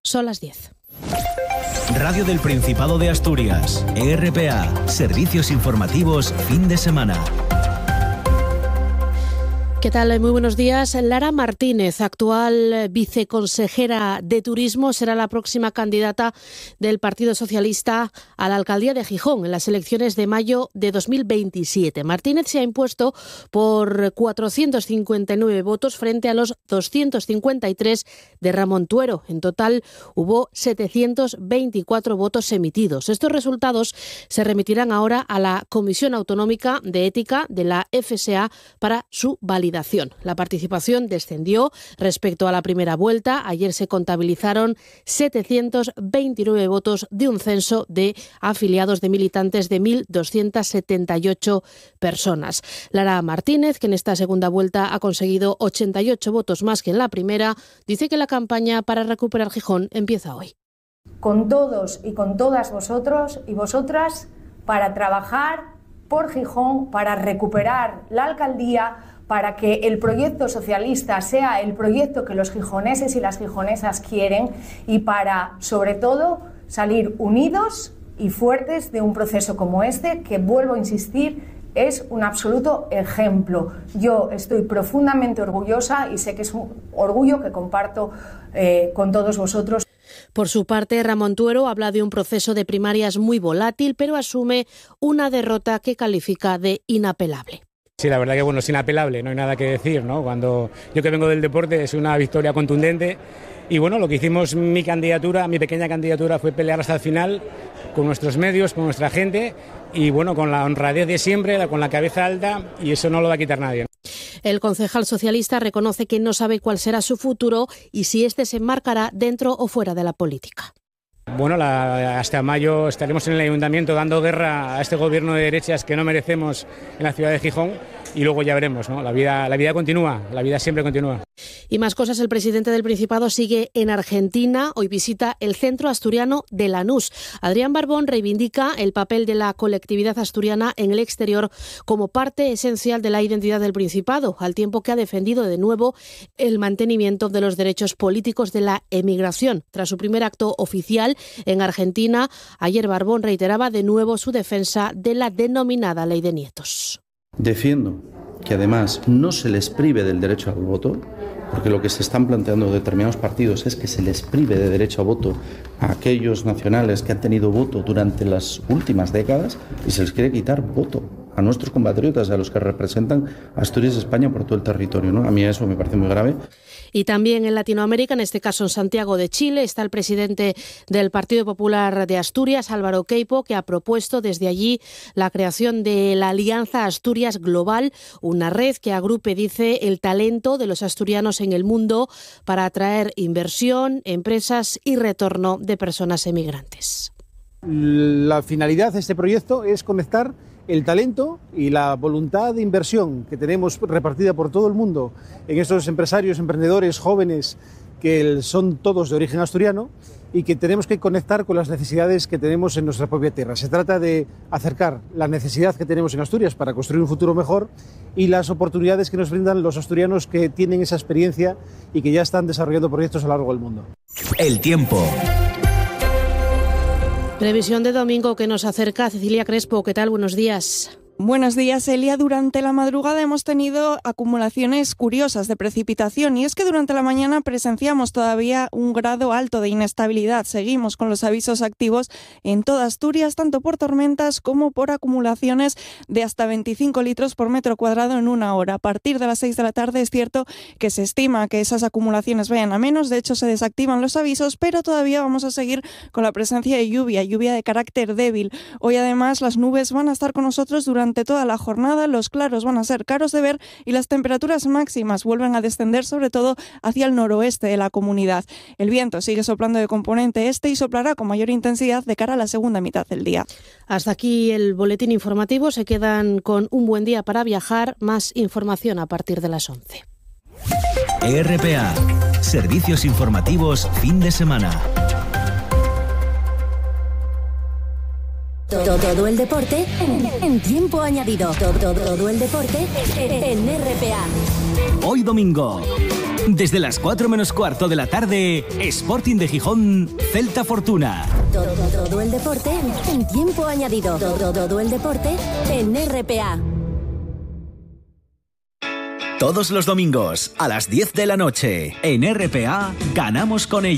Son las 10. Radio del Principado de Asturias, RPA, servicios informativos, fin de semana. ¿Qué tal? Muy buenos días. Lara Martínez, actual viceconsejera de Turismo, será la próxima candidata del Partido Socialista a la alcaldía de Gijón en las elecciones de mayo de 2027. Martínez se ha impuesto por 459 votos frente a los 253 de Ramón Tuero. En total hubo 724 votos emitidos. Estos resultados se remitirán ahora a la Comisión Autonómica de Ética de la FSA para su validación. La participación descendió respecto a la primera vuelta. Ayer se contabilizaron 729 votos de un censo de afiliados de militantes de 1.278 personas. Lara Martínez, que en esta segunda vuelta ha conseguido 88 votos más que en la primera, dice que la campaña para recuperar Gijón empieza hoy. Con todos y con todas vosotros y vosotras para trabajar por Gijón, para recuperar la alcaldía, para que el proyecto socialista sea el proyecto que los gijoneses y las gijonesas quieren y para, sobre todo, salir unidos y fuertes de un proceso como este, que, vuelvo a insistir, es un absoluto ejemplo. Yo estoy profundamente orgullosa y sé que es un orgullo que comparto con todos vosotros. Por su parte, Ramón Tuero habla de un proceso de primarias muy volátil, pero asume una derrota que califica de inapelable. Sí, la verdad que es inapelable, no hay nada que decir, ¿no? Cuando yo que vengo del deporte es una victoria contundente y lo que hicimos, mi pequeña candidatura fue pelear hasta el final con nuestros medios, con nuestra gente y con la honradez de siempre, con la cabeza alta, y eso no lo va a quitar nadie. El concejal socialista reconoce que no sabe cuál será su futuro y si este se enmarcará dentro o fuera de la política. Hasta mayo estaremos en el ayuntamiento dando guerra a este gobierno de derechas que no merecemos en la ciudad de Gijón y luego ya veremos, ¿no? La vida continúa, la vida siempre continúa. Y más cosas, el presidente del Principado sigue en Argentina. Hoy visita el centro asturiano de Lanús. Adrián Barbón reivindica el papel de la colectividad asturiana en el exterior como parte esencial de la identidad del Principado, al tiempo que ha defendido de nuevo el mantenimiento de los derechos políticos de la emigración. Tras su primer acto oficial en Argentina, ayer Barbón reiteraba de nuevo su defensa de la denominada Ley de Nietos. Defiendo que además no se les prive del derecho al voto, porque lo que se están planteando determinados partidos es que se les prive de derecho a voto a aquellos nacionales que han tenido voto durante las últimas décadas y se les quiere quitar voto a nuestros compatriotas, a los que representan a Asturias y España por todo el territorio, ¿no? A mí eso me parece muy grave. Y también en Latinoamérica, en este caso en Santiago de Chile, está el presidente del Partido Popular de Asturias, Álvaro Queipo, que ha propuesto desde allí la creación de la Alianza Asturias Global, una red que agrupe, dice, el talento de los asturianos en el mundo para atraer inversión, empresas y retorno de personas emigrantes. La finalidad de este proyecto es conectar el talento y la voluntad de inversión que tenemos repartida por todo el mundo en estos empresarios, emprendedores, jóvenes, que son todos de origen asturiano y que tenemos que conectar con las necesidades que tenemos en nuestra propia tierra. Se trata de acercar la necesidad que tenemos en Asturias para construir un futuro mejor y las oportunidades que nos brindan los asturianos que tienen esa experiencia y que ya están desarrollando proyectos a lo largo del mundo. El tiempo. Previsión de domingo que nos acerca Cecilia Crespo. ¿Qué tal? Buenos días. Buenos días, Elia. Durante la madrugada hemos tenido acumulaciones curiosas de precipitación y es que durante la mañana presenciamos todavía un grado alto de inestabilidad. Seguimos con los avisos activos en toda Asturias, tanto por tormentas como por acumulaciones de hasta 25 litros por metro cuadrado en una hora. A partir de las 6 de la tarde es cierto que se estima que esas acumulaciones vayan a menos. De hecho, se desactivan los avisos, pero todavía vamos a seguir con la presencia de lluvia de carácter débil. Hoy, además, las nubes van a estar con nosotros durante toda la jornada, los claros van a ser caros de ver y las temperaturas máximas vuelven a descender, sobre todo hacia el noroeste de la comunidad. El viento sigue soplando de componente este y soplará con mayor intensidad de cara a la segunda mitad del día. Hasta aquí el boletín informativo. Se quedan con un buen día para viajar. Más información a partir de las 11. RPA, servicios informativos, fin de semana. Todo el deporte en tiempo añadido. Todo el deporte en RPA. Hoy domingo, Desde las 4 menos cuarto de la tarde, Sporting de Gijón, Celta Fortuna. Todo el deporte en tiempo añadido. Todo el deporte en RPA. Todos los domingos a las 10 de la noche en RPA ganamos con ellos.